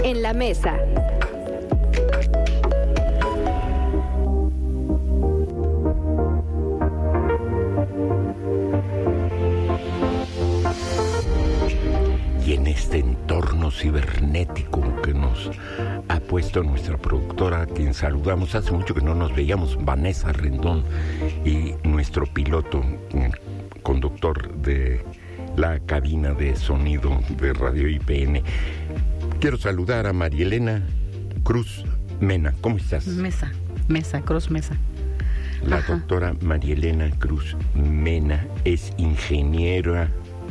En la mesa. Y en este entorno cibernético que nos ha puesto nuestra productora, a quien saludamos, hace mucho que no nos veíamos, Vanessa Rendón, y nuestro piloto, conductor de la cabina de sonido de Radio IPN. Quiero saludar a Marielena Cruz Mena. ¿Cómo estás? Cruz Mesa. La doctora Marielena Cruz Mena es ingeniera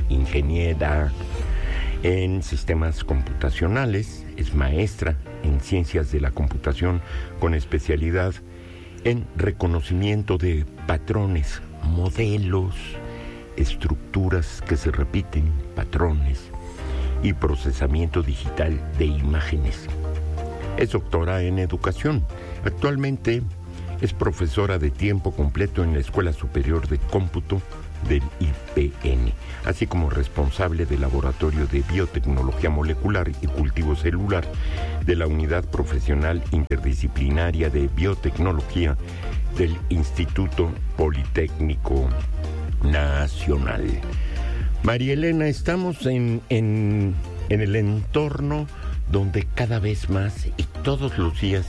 en sistemas computacionales, es maestra en ciencias de la computación con especialidad en reconocimiento de patrones, modelos, estructuras que se repiten, patrones y procesamiento digital de imágenes. Es doctora en educación. Actualmente es profesora de tiempo completo en la Escuela Superior de Cómputo del IPN, así como responsable del Laboratorio de Biotecnología Molecular y Cultivo Celular de la Unidad Profesional Interdisciplinaria de Biotecnología del Instituto Politécnico Nacional. Marielena, estamos en el entorno donde cada vez más y todos los días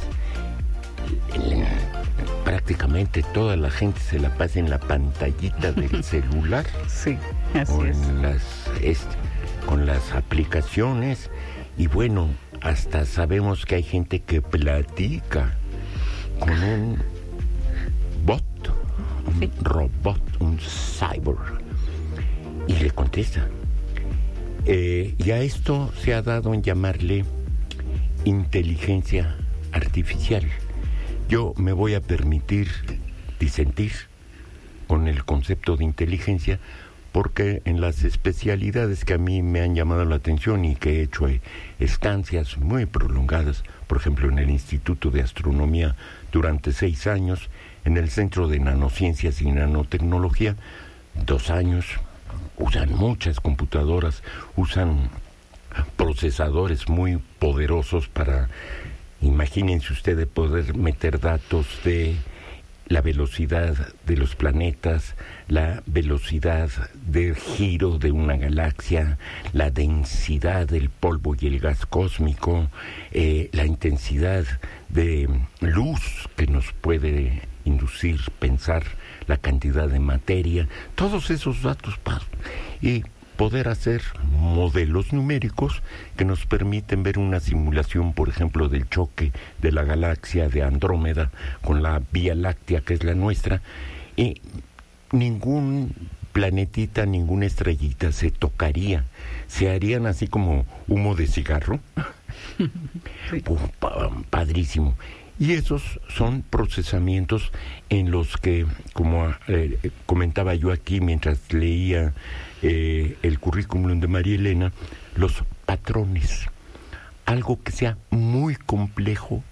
prácticamente toda la gente se la pasa en la pantallita del celular. Sí, así o es. Con las aplicaciones, y bueno, hasta sabemos que hay gente que platica con un bot, un robot, un cyborg, y le contesta. Y a esto se ha dado en llamarle inteligencia artificial. Yo me voy a permitir disentir con el concepto de inteligencia porque en las especialidades que a mí me han llamado la atención y que he hecho estancias muy prolongadas, por ejemplo en el Instituto de Astronomía durante 6 años, en el Centro de Nanociencias y Nanotecnología 2 años, usan muchas computadoras, usan procesadores muy poderosos para, imagínense ustedes, poder meter datos de la velocidad de los planetas, la velocidad de giro de una galaxia, la densidad del polvo y el gas cósmico, la intensidad de luz que nos puede inducir pensar la cantidad de materia, todos esos datos, y poder hacer modelos numéricos que nos permiten ver una simulación, por ejemplo, del choque de la galaxia de Andrómeda con la Vía Láctea, que es la nuestra, y ningún planetita, ninguna estrellita se tocaría, se harían así como humo de cigarro. Sí. Padrísimo. Y esos son procesamientos en los que, como comentaba yo aquí mientras leía el currículum de Marielena, los patrones, algo que sea muy complejo,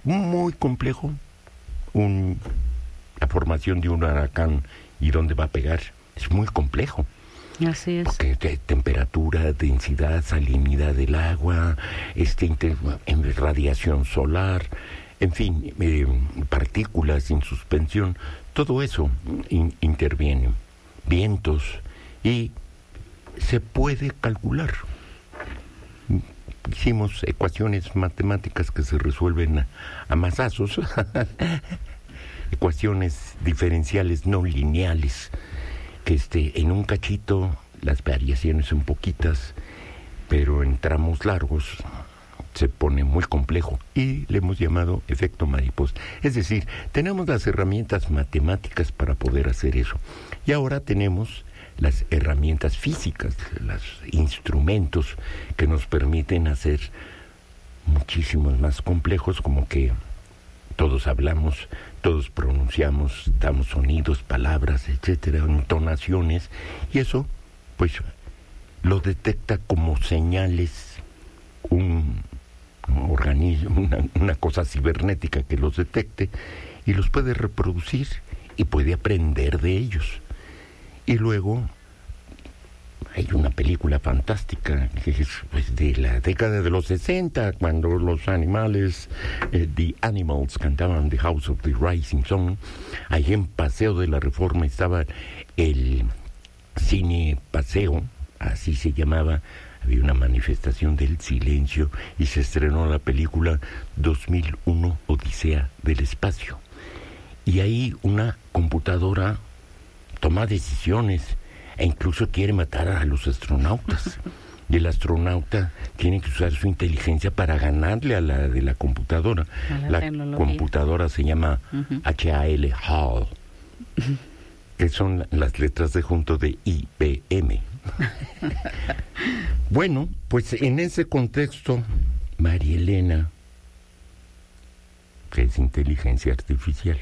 la formación de un huracán y dónde va a pegar, es muy complejo. Así es. Porque temperatura, densidad, salinidad del agua, radiación solar, en fin, partículas en suspensión, todo eso interviene, vientos, y se puede calcular. Hicimos ecuaciones matemáticas que se resuelven a mazazos, ecuaciones diferenciales no lineales, que en un cachito las variaciones son poquitas, pero en tramos largos se pone muy complejo y le hemos llamado efecto mariposa. Es decir, tenemos las herramientas matemáticas para poder hacer eso. Y ahora tenemos las herramientas físicas, los instrumentos que nos permiten hacer muchísimos más complejos, como que todos hablamos, todos pronunciamos, damos sonidos, palabras, etcétera, entonaciones, y eso, pues, lo detecta como señales un organismo, una cosa cibernética que los detecte y los puede reproducir y puede aprender de ellos. Y luego hay una película fantástica que es pues, de la década de los 60, cuando los animales, The Animals, cantaban The House of the Rising Sun. Ahí en Paseo de la Reforma estaba el cine Paseo, así se llamaba. Había una manifestación del silencio y se estrenó la película 2001, Odisea del Espacio. Y ahí una computadora toma decisiones e incluso quiere matar a los astronautas. Y el astronauta tiene que usar su inteligencia para ganarle a la de la computadora. La computadora se llama HAL, HAL, que son las letras de junto de IBM. Bueno, pues en ese contexto, María Elena, ¿qué es inteligencia artificial?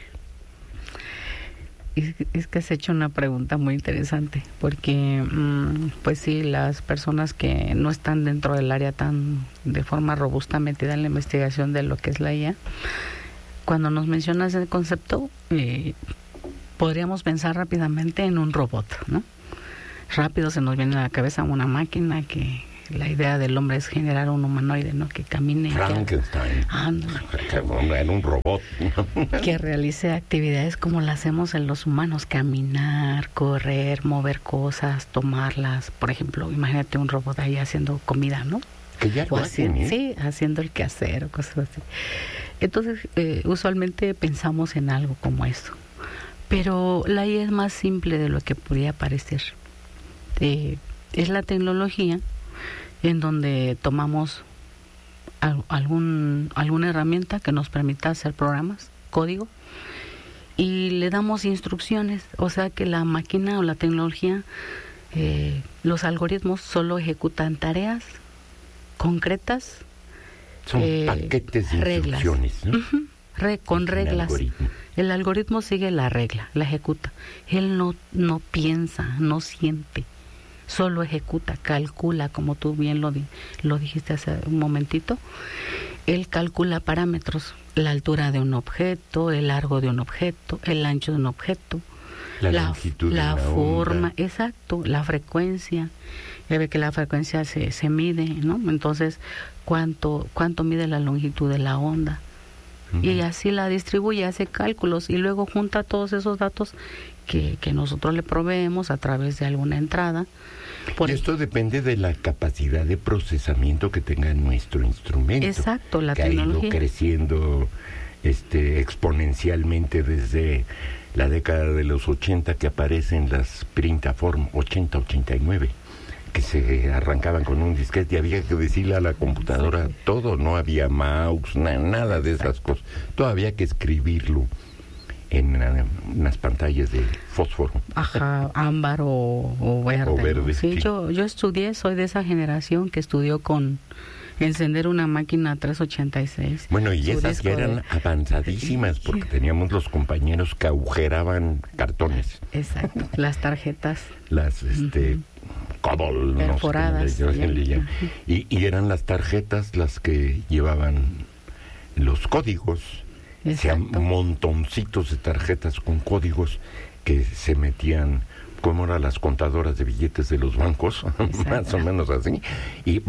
Es que has hecho una pregunta muy interesante, porque pues sí, las personas que no están dentro del área tan de forma robusta metida en la investigación de lo que es la IA, cuando nos mencionas el concepto, podríamos pensar rápidamente en un robot, ¿no? Rápido se nos viene a la cabeza una máquina que la idea del hombre es generar un humanoide, ¿no? Que camine. Frankenstein. Era un robot. Que realice actividades como las hacemos en los humanos: caminar, correr, mover cosas, tomarlas. Por ejemplo, imagínate un robot ahí haciendo comida, ¿no? Que ya lo hacen, ¿eh? Sí, haciendo el quehacer o cosas así. Entonces, usualmente pensamos en algo como eso. Pero la IA es más simple de lo que podría parecer. Es la tecnología en donde tomamos alguna herramienta que nos permita hacer programas, código, y le damos instrucciones. O sea que la máquina o la tecnología, los algoritmos solo ejecutan tareas concretas. Son paquetes de instrucciones, ¿no? Con reglas. El algoritmo sigue la regla, la ejecuta. Él no piensa, no siente. Solo ejecuta, calcula, como tú bien lo dijiste hace un momentito. Él calcula parámetros: la altura de un objeto, el largo de un objeto, el ancho de un objeto, la longitud la de forma, onda. Exacto, la frecuencia. Ya ve que la frecuencia se mide, ¿no? Entonces, ¿cuánto mide la longitud de la onda? Y así la distribuye, hace cálculos y luego junta todos esos datos que nosotros le proveemos a través de alguna entrada. Y esto depende de la capacidad de procesamiento que tenga nuestro instrumento. Exacto, la que tecnología. ha ido creciendo exponencialmente desde la década de los 80, que aparecen las Printaform 80-89, que se arrancaban con un disquete y había que decirle a la computadora todo, no había mouse, nada de esas cosas. Todo había que escribirlo en unas pantallas de fósforo. Ajá, ámbar o verde. O verde, Sí, sí. Yo estudié, soy de esa generación que estudió con encender una máquina 386. Bueno, y Su esas ya disco eran avanzadísimas, porque teníamos los compañeros que agujeraban cartones. Exacto, las tarjetas. Las, COBOL, perforadas, no sé cómo le llaman. Y eran las tarjetas las que llevaban los códigos. O sea, montoncitos de tarjetas con códigos que se metían, como eran las contadoras de billetes de los bancos, más o menos así, y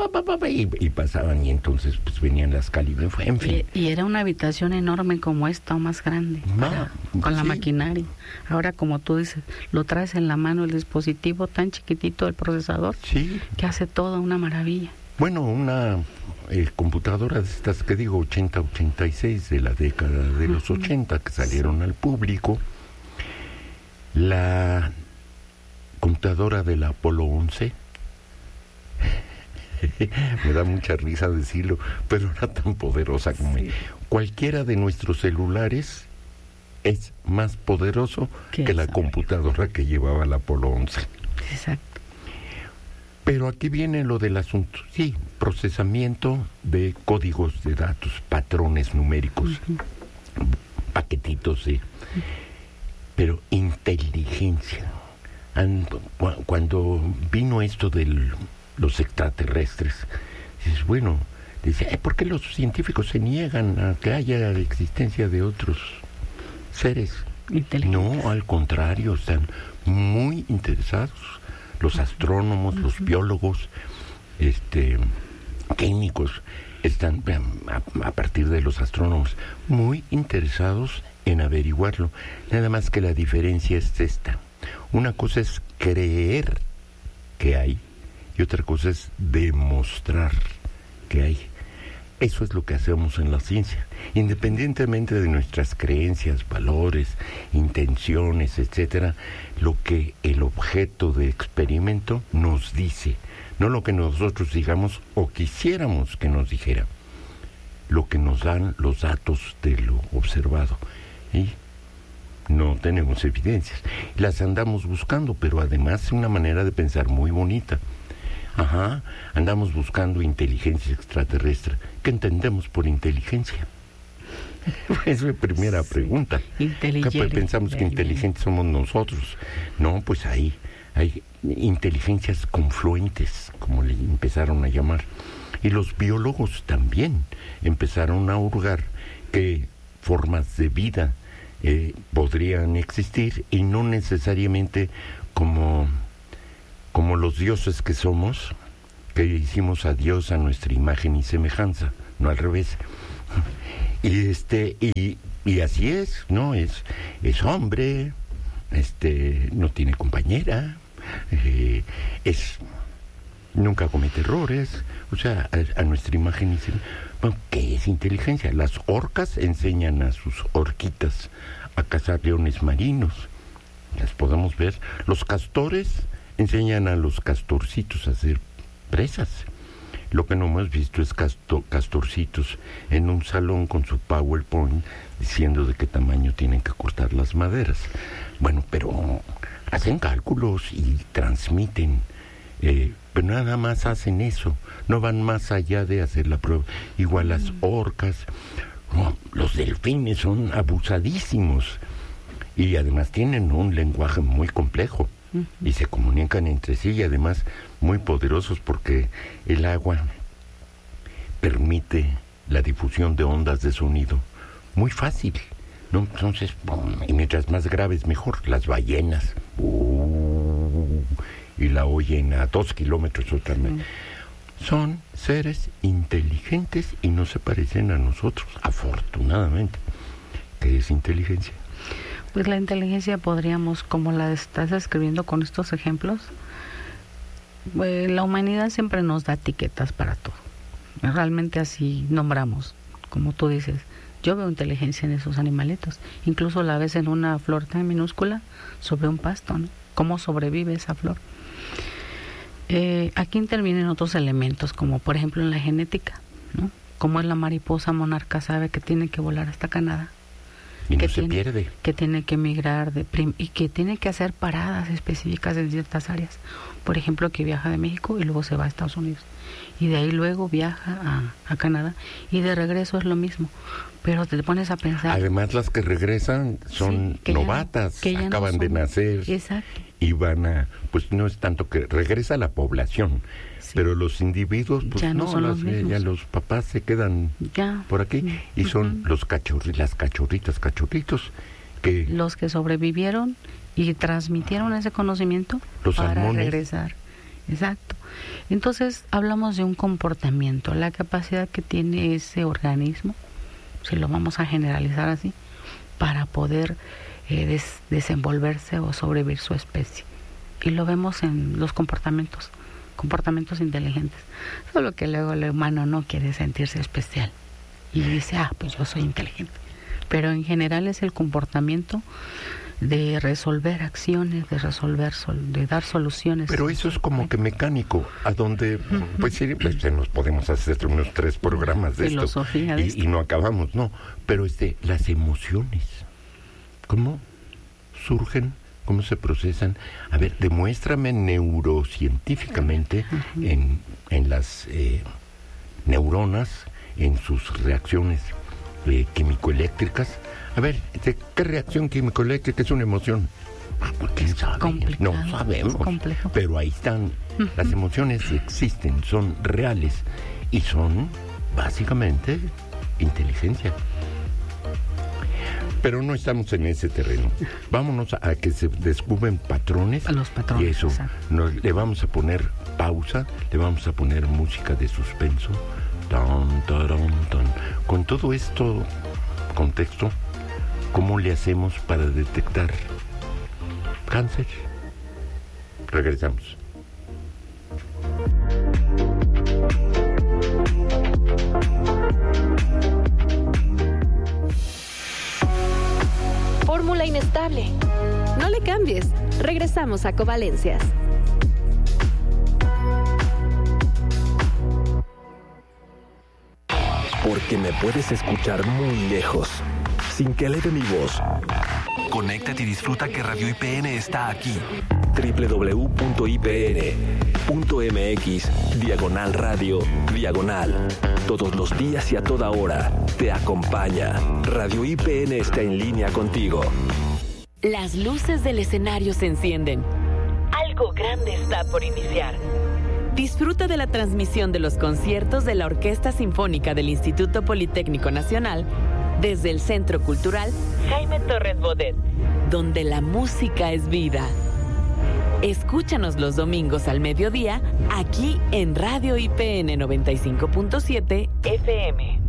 pasaban, y entonces pues venían las calibres, en fin. Y era una habitación enorme como esta o más grande, con la maquinaria. Ahora, como tú dices, lo traes en la mano el dispositivo tan chiquitito, el procesador, que hace toda una maravilla. Bueno, una computadora de estas que digo, 80-86, de la década de los 80, que salieron al público, la computadora del Apolo 11, me da mucha risa decirlo, pero era tan poderosa como cualquiera de nuestros celulares. Es más poderoso que la computadora que llevaba el Apolo 11. Exacto. Pero aquí viene lo del asunto. Sí, procesamiento de códigos de datos, patrones numéricos, paquetitos de... Pero inteligencia. Cuando vino esto de los extraterrestres, dices, bueno, dice, ¿por qué los científicos se niegan a que haya la existencia de otros seres? No, al contrario, están muy interesados. Los astrónomos, los biólogos, químicos, están a partir de los astrónomos muy interesados en averiguarlo. Nada más que la diferencia es esta. Una cosa es creer que hay y otra cosa es demostrar que hay. Eso es lo que hacemos en la ciencia. Independientemente de nuestras creencias, valores, intenciones, etcétera, lo que el objeto de experimento nos dice, no lo que nosotros digamos o quisiéramos que nos dijera, lo que nos dan los datos de lo observado. Y no tenemos evidencias. Las andamos buscando, pero además es una manera de pensar muy bonita. Andamos buscando inteligencia extraterrestre. ¿Qué entendemos por inteligencia? Es mi primera pregunta. Pensamos que inteligentes somos nosotros. No, pues hay inteligencias confluentes, como le empezaron a llamar. Y los biólogos también empezaron a hurgar qué formas de vida podrían existir, y no necesariamente como los dioses que somos, que hicimos a Dios a nuestra imagen y semejanza, no al revés. Y así es, ¿no? Es hombre, no tiene compañera, nunca comete errores, o sea, a nuestra imagen y semejanza. Bueno, ¿qué es inteligencia? Las orcas enseñan a sus orquitas a cazar leones marinos, las podemos ver. Los castores enseñan a los castorcitos a hacer presas. Lo que no hemos visto es castorcitos en un salón con su PowerPoint diciendo de qué tamaño tienen que cortar las maderas. Bueno, pero hacen cálculos y transmiten, pero nada más hacen eso, no van más allá de hacer la prueba. Igual las orcas, los delfines son abusadísimos y además tienen un lenguaje muy complejo. Y se comunican entre sí, y además muy poderosos, porque el agua permite la difusión de ondas de sonido muy fácil, ¿no? Entonces, y mientras más graves mejor. Las ballenas y la oyen a 2 kilómetros o también. Son seres inteligentes y no se parecen a nosotros, afortunadamente. ¿Qué es inteligencia? Pues la inteligencia podríamos, como la estás describiendo con estos ejemplos, la humanidad siempre nos da etiquetas para todo. Realmente así nombramos, como tú dices. Yo veo inteligencia en esos animalitos. Incluso la ves en una flor tan minúscula sobre un pasto, ¿no? ¿Cómo sobrevive esa flor? Aquí intervienen otros elementos, como por ejemplo en la genética, ¿no? Como es la mariposa monarca, sabe que tiene que volar hasta Canadá. Y no se pierde. Que tiene que migrar y que tiene que hacer paradas específicas en ciertas áreas. Por ejemplo, que viaja de México y luego se va a Estados Unidos. Y de ahí luego viaja a Canadá. Y de regreso es lo mismo. Pero te pones a pensar... Además, las que regresan son novatas, acaban de nacer. Exacto. Y van a... Pues no es tanto que regresa la población, sí, pero los individuos, pues ya no son los mismos. Ya los papás se quedan por aquí, y son las cachorritos, que... Los que sobrevivieron y transmitieron ese conocimiento para regresar. Exacto. Entonces, hablamos de un comportamiento, la capacidad que tiene ese organismo, si lo vamos a generalizar así, para poder desenvolverse o sobrevivir su especie. Y lo vemos en los comportamientos inteligentes. Solo que luego el humano no quiere sentirse especial y dice, pues yo soy inteligente. Pero en general es el comportamiento de resolver acciones, de dar soluciones. Pero eso es como que mecánico, a donde pues sí, pues nos podemos hacer unos 3 programas de filosofía esto y no acabamos, no. Pero las emociones, ¿cómo surgen? ¿Cómo se procesan? A ver, demuéstrame neurocientíficamente en las neuronas, en sus reacciones químico-eléctricas. A ver, ¿qué reacción químico-eléctrica es una emoción? ¿Quién sabe? No sabemos. Pero ahí están. Las emociones existen, son reales y son básicamente inteligencia. Pero no estamos en ese terreno. Vámonos a que se descubren patrones. A los patrones. Y eso, le vamos a poner pausa, le vamos a poner música de suspenso. Tan, taran, tan. Con todo esto, contexto, ¿cómo le hacemos para detectar cáncer? Regresamos. Fórmula inestable. No le cambies. Regresamos a Covalencias. Porque me puedes escuchar muy lejos, sin que eleve mi voz. Conéctate y disfruta que Radio IPN está aquí. www.ipn.mx/radio/. Todos los días y a toda hora. Te acompaña. Radio IPN está en línea contigo. Las luces del escenario se encienden. Algo grande está por iniciar. Disfruta de la transmisión de los conciertos de la Orquesta Sinfónica del Instituto Politécnico Nacional desde el Centro Cultural Jaime Torres Bodet, donde la música es vida. Escúchanos los domingos al mediodía aquí en Radio IPN 95.7 FM.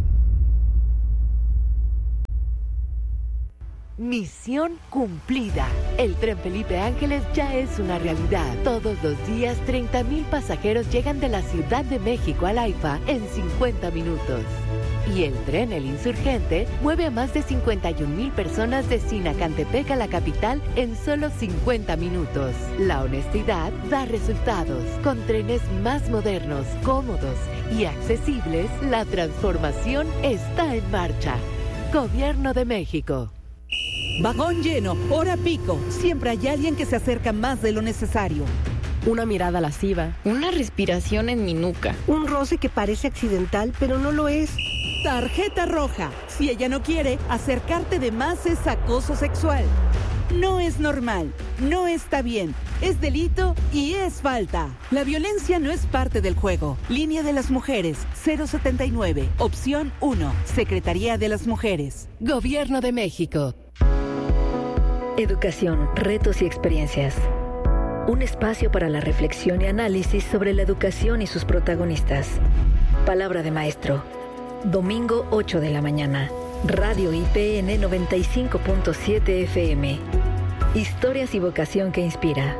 Misión cumplida. El tren Felipe Ángeles ya es una realidad. Todos los días 30,000 pasajeros llegan de la Ciudad de México al AIFA en 50 minutos. Y el tren El Insurgente mueve a más de 51,000 personas de Sinacantepec a la capital en solo 50 minutos. La honestidad da resultados. Con trenes más modernos, cómodos y accesibles, la transformación está en marcha. Gobierno de México. Vagón lleno, hora pico. Siempre hay alguien que se acerca más de lo necesario. Una mirada lasciva. Una respiración en mi nuca. Un roce que parece accidental, pero no lo es. Tarjeta roja. Si ella no quiere, acercarte de más es acoso sexual. No es normal, no está bien, es delito y es falta. La violencia no es parte del juego. Línea de las Mujeres, 079, opción 1, Secretaría de las Mujeres. Gobierno de México. Educación, retos y experiencias. Un espacio para la reflexión y análisis sobre la educación y sus protagonistas. Palabra de maestro. Domingo 8 de la mañana. Radio IPN 95.7 FM. Historias y vocación que inspira.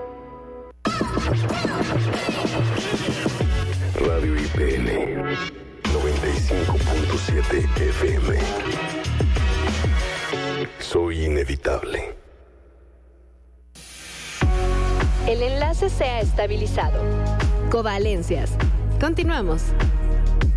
Radio IPN 95.7 FM. Soy inevitable. El enlace se ha estabilizado. Covalencias. Continuamos.